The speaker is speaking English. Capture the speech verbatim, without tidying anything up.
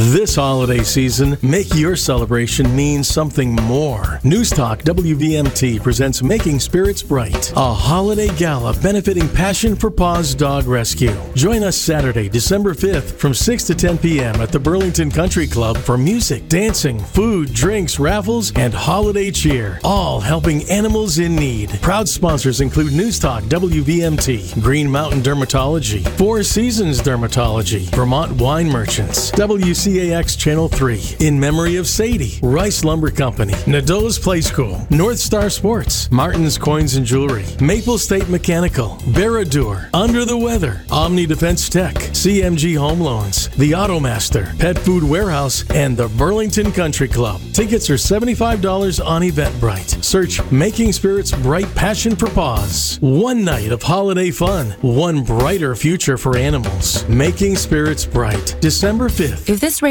This holiday season, make your celebration mean something more. News Talk W V M T presents Making Spirits Bright, a holiday gala benefiting Passion for Paws Dog Rescue. Join us Saturday, December fifth from six to ten p.m. at the Burlington Country Club for music, dancing, food, drinks, raffles, and holiday cheer, all helping animals in need. Proud sponsors include News Talk W V M T, Green Mountain Dermatology, Four Seasons Dermatology, Vermont Wine Merchants, W C A X Channel three, In Memory of Sadie, Rice Lumber Company, Nadeau's Play School, North Star Sports, Martin's Coins and Jewelry, Maple State Mechanical, Baradur, Under the Weather, Omni Defense Tech, C M G Home Loans, The Automaster, Pet Food Warehouse, and the Burlington Country Club. Tickets are seventy-five dollars on Eventbrite. Search Making Spirits Bright Passion for Paws. One night of holiday fun, one brighter future for animals. Making Spirits Bright, December fifth. If this radio